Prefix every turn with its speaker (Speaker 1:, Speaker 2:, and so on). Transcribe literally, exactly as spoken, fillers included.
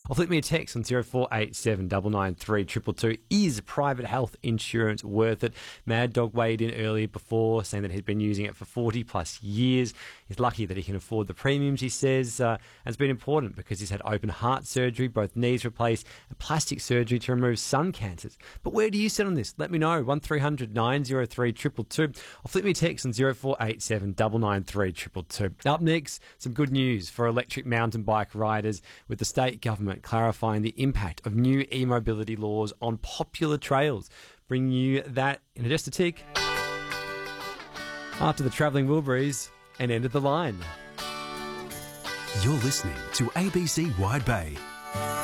Speaker 1: Or flip me a text on zero four eight seven nine nine three two two two. Is private health insurance worth it? Mad Dog weighed in earlier before, saying that he'd been using it for forty plus years. He's lucky that he can afford the premiums, he says. Uh, and it's been important because he's had open heart surgery, both knees replaced, and plastic surgery to remove some cancers. But where do you sit on this? Let me know. one three hundred nine oh three two two two. Or flip me a text on zero four eight seven nine nine three two two two. Up next, some good news for electric mountain bike riders, with the state government clarifying the impact of new e-mobility laws on popular trails. Bring you that in just a tick after the Travelling Wilburys and End of the Line.
Speaker 2: You're listening to A B C Wide Bay.